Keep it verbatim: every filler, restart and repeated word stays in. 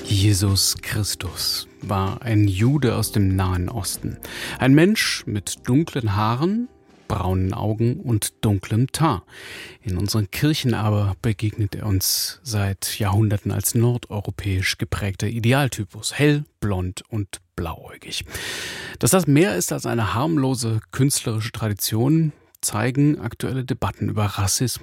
Jesus Christus war ein Jude aus dem Nahen Osten. Ein Mensch mit dunklen Haaren, braunen Augen und dunklem Teint. In unseren Kirchen aber begegnet er uns seit Jahrhunderten als nordeuropäisch geprägter Idealtypus. Hell, blond und blauäugig. Dass das mehr ist als eine harmlose künstlerische Tradition, zeigen aktuelle Debatten über Rassismus